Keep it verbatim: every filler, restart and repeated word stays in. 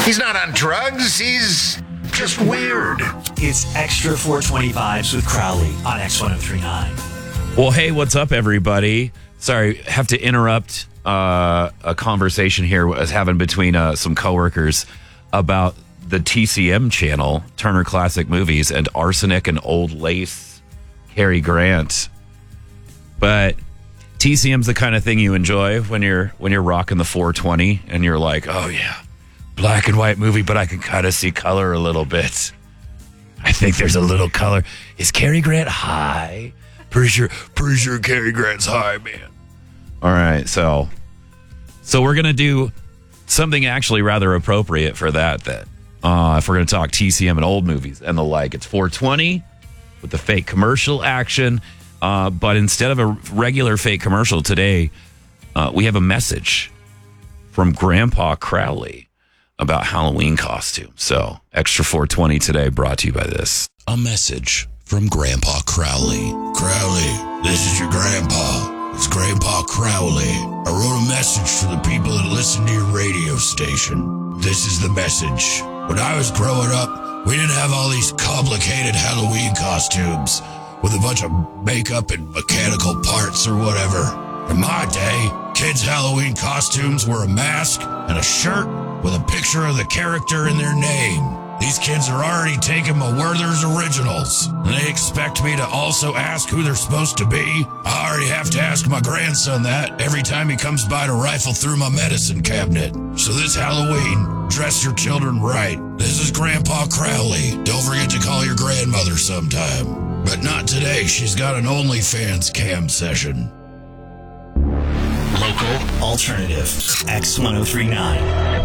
He's not on drugs. He's just weird. It's Extra four twenty Vibes with Crowley on X ten thirty-nine. Well, hey, what's up, everybody? Sorry, have to interrupt uh, a conversation here I was having between uh, some coworkers about the T C M channel, Turner Classic Movies, and Arsenic and Old Lace, Cary Grant. But T C M's the kind of thing you enjoy when you're when you're rocking the four twenty and you're like, oh yeah, black and white movie, but I can kind of see color a little bit. I think there's a little color. Is Cary Grant high? Pretty sure, pretty sure Cary Grant's high, man. All right, so so we're gonna do something actually rather appropriate for that. That uh, if we're gonna talk T C M and old movies and the like, it's four twenty with the fake commercial action. Uh, but instead of a regular fake commercial today, uh, we have a message from Grandpa Crowley about Halloween costumes. So Extra four twenty today brought to you by this. A message from Grandpa Crowley. Crowley, this is your grandpa. It's Grandpa Crowley. I wrote a message for the people that listen to your radio station. This is the message. When I was growing up, we didn't have all these complicated Halloween costumes with a bunch of makeup and mechanical parts or whatever. In my day, kids' Halloween costumes were a mask and a shirt with a picture of the character in their name. These kids are already taking my Werther's Originals, and they expect me to also ask who they're supposed to be. I already have to ask my grandson that every time he comes by to rifle through my medicine cabinet. So this Halloween, dress your children right. This is Grandpa Crowley. Don't forget to call your grandmother sometime. But not today. She's got an OnlyFans cam session. Local, alternative, X ten thirty-nine.